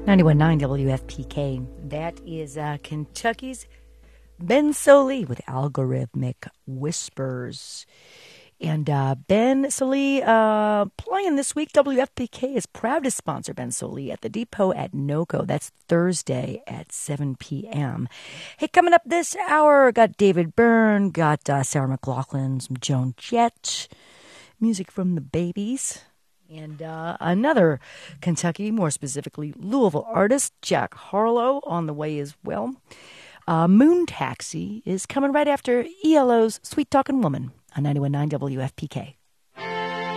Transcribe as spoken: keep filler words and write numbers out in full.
ninety-one point nine W F P K. That is uh, Kentucky's Ben Sollee with Algorithmic Whispers. And uh, Ben Sollee uh, playing this week. W F P K is proud to sponsor Ben Sollee at the Depot at NOCO. That's Thursday at seven p.m. Hey, coming up this hour, got David Byrne, got uh, Sarah McLachlan, some Joan Jett, music from the Babies, and uh, another Kentucky, more specifically Louisville artist, Jack Harlow, on the way as well. Uh, Moon Taxi is coming right after E L O's Sweet Talkin' Woman on ninety-one point nine W F P K.